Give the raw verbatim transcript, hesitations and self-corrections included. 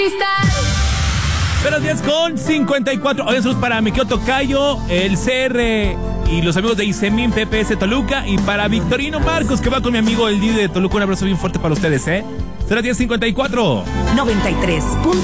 Buenos días con cincuenta y cuatro. Hoy saludos para mi querido tocayo, el C R y los amigos de Isemin P P S Toluca. Y para Victorino Marcos, que va con mi amigo el D de Toluca. Un abrazo bien fuerte para ustedes, ¿eh? cero diez cincuenta y cuatro noventa y tres.